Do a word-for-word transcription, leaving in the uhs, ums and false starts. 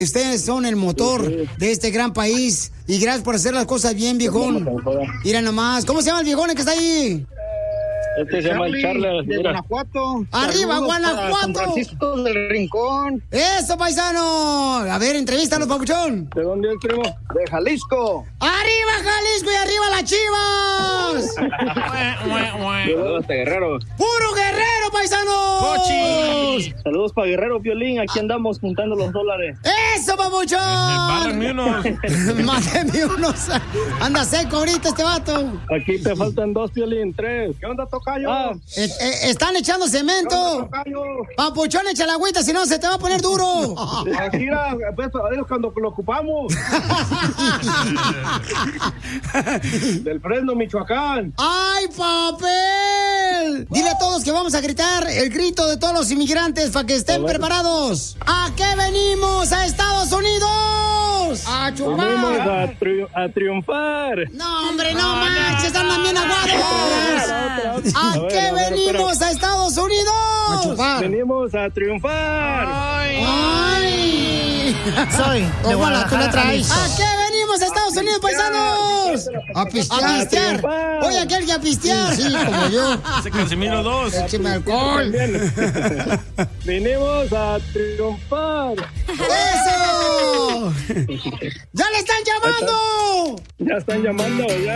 Ustedes son el motor sí, sí. de este gran país. Y gracias por hacer las cosas bien, viejón. Mira nomás. ¿Cómo se llama el viejón que está ahí? Este se llama el Charles. De Guanajuato. ¡Arriba, Guanajuato! San Francisco del Rincón. ¡Eso, paisano! A ver, entrevístanos, papuchón. ¿De dónde es, primo? De Jalisco. ¡Arriba, Jalisco y arriba las Chivas! Saludos hasta Guerrero. ¡Puro Guerrero, paisanos! ¡Cochi! Saludos para Guerrero, Piolín. Aquí andamos juntando los dólares. ¡Eso, papuchón! Mándame unos. Mándame unos. Anda seco ahorita este vato. Aquí te faltan dos, Piolín. Tres. ¿Qué onda, tocayo? Ah, eh, eh, están echando cemento. Papuchón, echa la agüita, si no se te va a poner duro. Aquí es cuando lo ocupamos. Del Fresno, Michoacán. ¡Ay, papel! Dile a todos que vamos a gritar el grito de todos los inmigrantes para que estén preparados. ¿A qué venimos a Estados Unidos? ¡A chupar! Venimos a, tri- a triunfar. No, hombre, no manches, andan bien aguados. ¿A ver, qué a ver, venimos espera. a Estados Unidos? A chupar. Venimos a triunfar. Ay. Ay. Soy de Guadalajara, ¿A qué venimos a Estados Unidos, paisanos? A pistear. A pistear. Oye, aquel que a pistear. Sí, sí, como yo. Ese Casimiro dos. Écheme alcohol. Venimos a triunfar. ¡Eso! ¡Ya le están llamando! Ya están llamando, ya.